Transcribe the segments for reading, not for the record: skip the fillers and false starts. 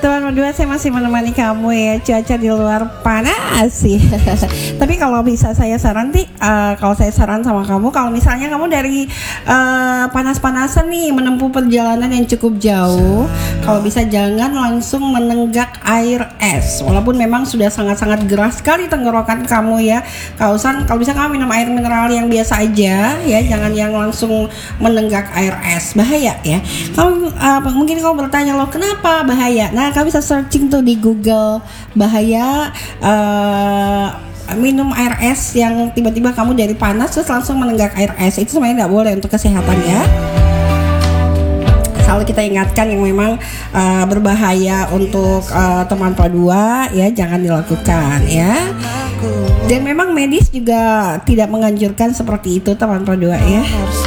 Teman berdua, saya masih menemani kamu ya. Cuaca di luar panas sih. Tapi kalau bisa saya saran nih, kalau saya saran sama kamu, kalau misalnya kamu dari panas-panasan nih menempuh perjalanan yang cukup jauh, kalau bisa jangan langsung menenggak air es. Walaupun memang sudah sangat-sangat gerah sekali tenggorokan kamu ya. Kalau bisa kamu minum air mineral yang biasa aja ya, jangan yang langsung menenggak air es, bahaya ya. Kamu mungkin kamu bertanya loh, kenapa bahaya? Nah, kamu bisa searching tuh di Google bahaya minum air es yang tiba-tiba kamu dari panas terus langsung menenggak air es. Itu sebenarnya nggak boleh untuk kesehatan ya. Selalu kita ingatkan yang memang berbahaya untuk teman perdua ya, jangan dilakukan ya. Dan memang medis juga tidak menganjurkan seperti itu teman perdua ya.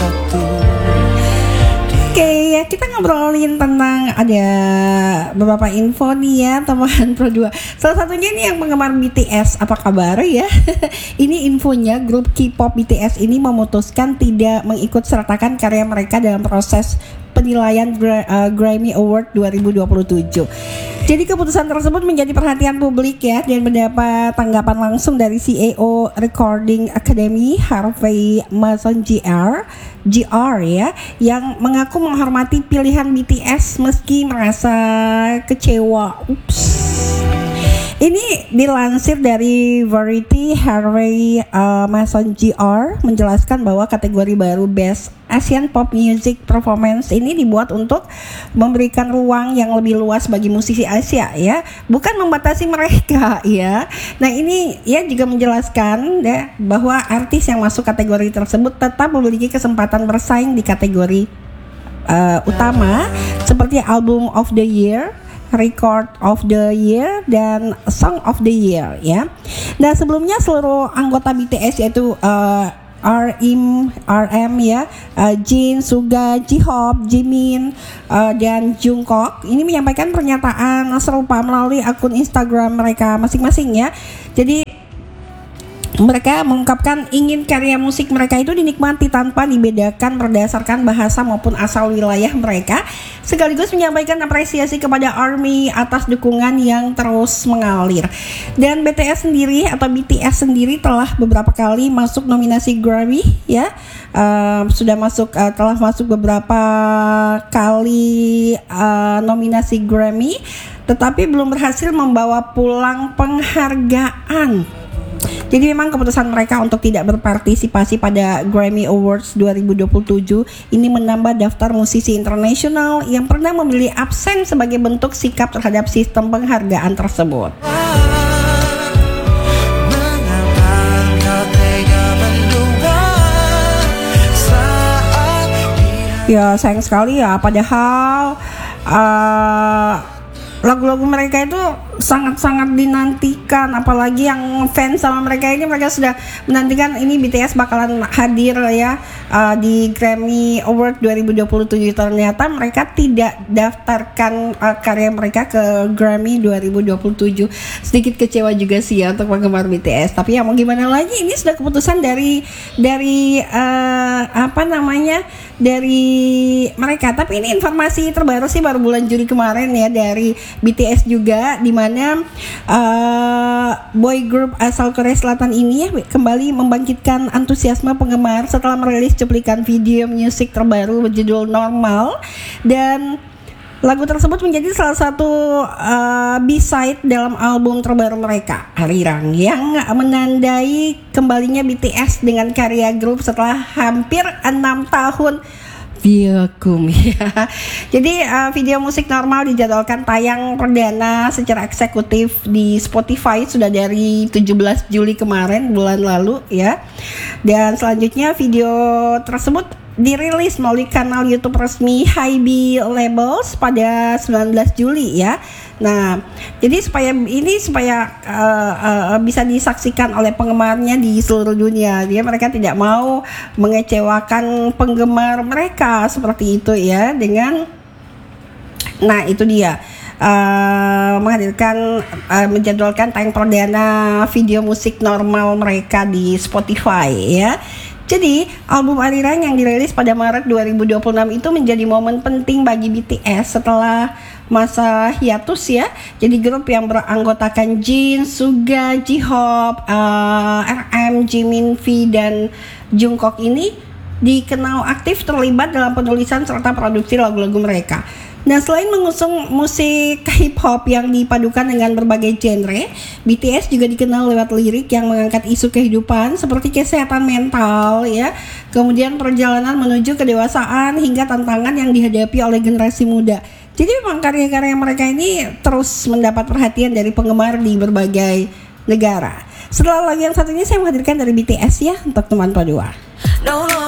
Oke, ya kita ngobrolin tentang ada beberapa info nih ya teman Pro2. Salah satunya ini yang penggemar BTS, apa kabar ya? Ini infonya, grup K-pop BTS ini memutuskan tidak mengikut sertakan karya mereka dalam proses penilaian Grammy Award 2027. Jadi keputusan tersebut menjadi perhatian publik ya, dan mendapat tanggapan langsung dari CEO Recording Academy Harvey Mason Jr. ya, yang mengaku menghormati pilihan BTS meski merasa kecewa. Ini dilansir dari Variety. Harvey Mason Jr. menjelaskan bahwa kategori baru Best Asian Pop Music Performance ini dibuat untuk memberikan ruang yang lebih luas bagi musisi Asia ya, bukan membatasi mereka ya. Nah, ini ya juga menjelaskan ya bahwa artis yang masuk kategori tersebut tetap memiliki kesempatan bersaing di kategori utama seperti Album of the Year, Record of the Year, dan Song of the Year ya. Nah, sebelumnya seluruh anggota BTS yaitu RM ya, Jin, Suga, J-Hope, Jimin, dan Jungkook ini menyampaikan pernyataan serupa melalui akun Instagram mereka masing-masing ya. Jadi mereka mengungkapkan ingin karya musik mereka itu dinikmati tanpa dibedakan berdasarkan bahasa maupun asal wilayah mereka, sekaligus menyampaikan apresiasi kepada ARMY atas dukungan yang terus mengalir. Dan BTS sendiri telah beberapa kali masuk nominasi Grammy ya, telah masuk beberapa kali nominasi Grammy, tetapi belum berhasil membawa pulang penghargaan. Jadi memang keputusan mereka untuk tidak berpartisipasi pada Grammy Awards 2027 ini menambah daftar musisi internasional yang pernah memilih absen sebagai bentuk sikap terhadap sistem penghargaan tersebut. Ya sayang sekali ya, padahal lagu-lagu mereka itu sangat-sangat dinantikan, apalagi yang fans sama mereka ini, mereka sudah menantikan ini BTS bakalan hadir ya di Grammy Award 2027. Ternyata mereka tidak daftarkan karya mereka ke Grammy 2027. Sedikit kecewa juga sih ya untuk penggemar BTS, tapi ya mau gimana lagi, ini sudah keputusan dari dari mereka. Tapi ini informasi terbaru sih, baru bulan Juli kemarin ya, dari BTS juga, di mana boy group asal Korea Selatan ini ya kembali membangkitkan antusiasme penggemar setelah merilis cuplikan video musik terbaru berjudul Normal, dan lagu tersebut menjadi salah satu B-side dalam album terbaru mereka, Arirang, yang menandai kembalinya BTS dengan karya grup setelah hampir 6 tahun vakum ya. Jadi video musik Normal dijadwalkan tayang perdana secara eksekutif di Spotify sudah dari 17 Juli kemarin, bulan lalu ya. Dan selanjutnya video tersebut dirilis melalui kanal YouTube resmi HYBE Labels pada 19 Juli ya. Nah, jadi supaya bisa disaksikan oleh penggemarnya di seluruh dunia, mereka tidak mau mengecewakan penggemar mereka seperti itu ya, dengan itu dia menjadwalkan tayang perdana video musik Normal mereka di Spotify ya. Jadi, album Arirang yang dirilis pada Maret 2026 itu menjadi momen penting bagi BTS setelah masa hiatus ya. Jadi grup yang beranggotakan Jin, Suga, J-Hope, RM, Jimin, V dan Jungkook ini dikenal aktif terlibat dalam penulisan serta produksi lagu-lagu mereka. Nah, selain mengusung musik hip-hop yang dipadukan dengan berbagai genre, BTS juga dikenal lewat lirik yang mengangkat isu kehidupan seperti kesehatan mental ya, kemudian perjalanan menuju kedewasaan hingga tantangan yang dihadapi oleh generasi muda. Jadi memang karya-karya mereka ini terus mendapat perhatian dari penggemar di berbagai negara. Setelah lagu yang satu ini saya menghadirkan dari BTS ya untuk teman Padua.